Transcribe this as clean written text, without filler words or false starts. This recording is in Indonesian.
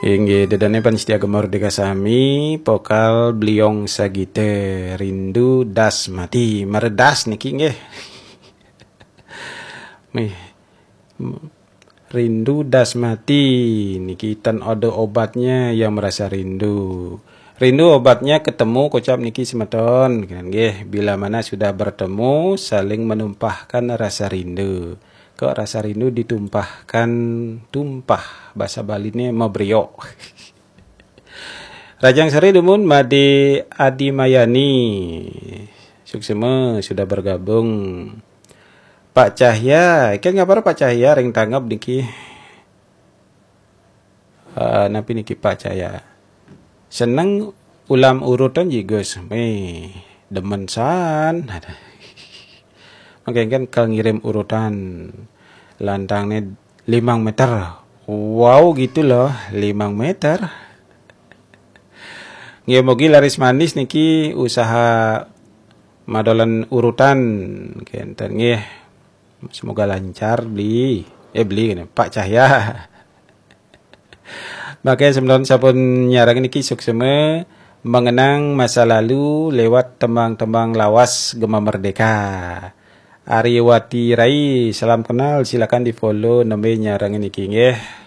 Inggih dedane panitia Merdeka sami pokal Bliong Sagite rindu das mati meredas niki nggih. Nih rindu das mati niki ten ada obatnya yang merasa rindu. Rindu obatnya ketemu kocap niki semeton nggih bila mana sudah bertemu saling menumpahkan rasa rindu. Kok rasa rindu ditumpahkan tumpah bahasa Baline mebrio. Rajang Sari Dumun Made Adi Mayani Suksema sudah bergabung. Pak Cahya, kan ngabar Pak Cahya ring tanggap niki. Napi niki Pak Cahya. Seneng ulam urutan jigos. Demen san. Makanya kan kalau ngirim urutan lantangnya 5 meter. Wow gitu loh, 5 meter. Nggih mogi laris manis niki usaha madolan urutan kenten nggih. Semoga lancar beli Pak Cahya. Makanya sebenarnya sapun nyarang niki suksema mengenang masa lalu lewat tembang-tembang lawas Gema Merdeka. Ariwati Rai, salam kenal, silakan di follow namanya nyarang niki nggih.